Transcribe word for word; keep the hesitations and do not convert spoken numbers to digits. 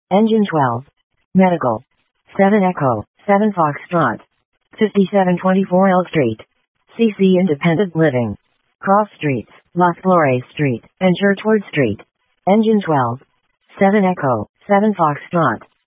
Engine twelve. Medical. seven Echo, seven Foxtrot. fifty-seven twenty-four L Street. C C Independent Living. Cross Streets, Las Flores Street, and Churchward Street. Engine twelve. seven Echo, seven Foxtrot.